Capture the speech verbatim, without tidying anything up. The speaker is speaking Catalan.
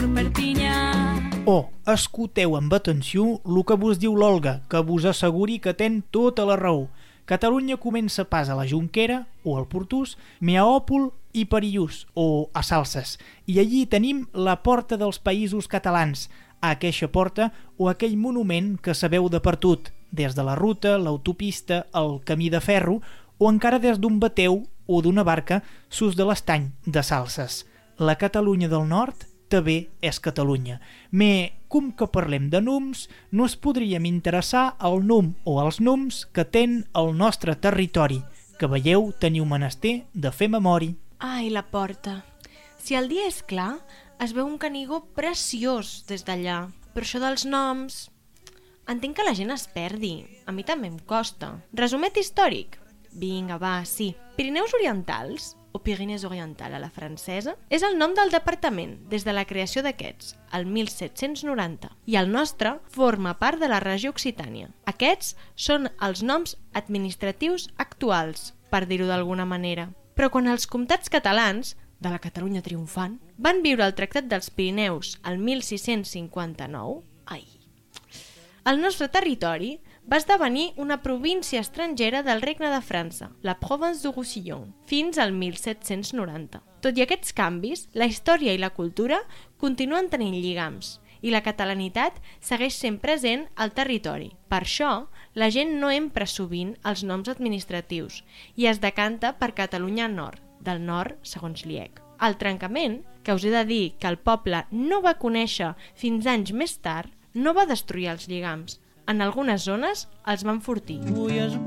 per Perpinyà. O escolteu amb atenció el que vos diu l'Olga, que vos asseguri que ten tota la raó. Catalunya comença pas a la Jonquera o al Portús, me a Òpol i Perillús o a Salses, i allí tenim la Porta dels Països Catalans, a aqueixa porta o aquell monument que sabeu de partut, des de la ruta, l'autopista, el camí de ferro o encara des d'un bateu o d'una barca sus de l'estany de Salses. La Catalunya del Nord també és Catalunya. Me, com que parlem de noms, no es podríem interessar al nom o als noms que ten el nostre territori, que veieu teniu menester de fer memòria. Ai, la porta. Si el dia és clar, es veu un Canigó preciós des d'allà. Però això dels noms... Entenc que la gent es perdi. A mi també em costa. Resumet històric? Vinga, va, sí. Pirineus Orientals, o Pyrénées Oriental a la francesa, és el nom del departament des de la creació d'aquests, el mil set-cents noranta, i el nostre forma part de la regió Occitània. Aquests són els noms administratius actuals, per dir-ho d'alguna manera. Però quan els comtats catalans, de la Catalunya triomfant, van viure el Tractat dels Pirineus el mil sis-cents cinquanta-nou, ai, el nostre territori va esdevenir una província estrangera del Regne de França, la Province de Roussillon, fins al mil set-cents noranta. Tot i aquests canvis, la història i la cultura continuen tenint lligams i la catalanitat segueix sent present al territori. Per això, la gent no empra sovint els noms administratius i es decanta per Catalunya Nord, del nord segons l'I E C. El trencament, que us he de dir que el poble no va conèixer fins anys més tard, no va destruir els lligams. En algunes zones els van fortir.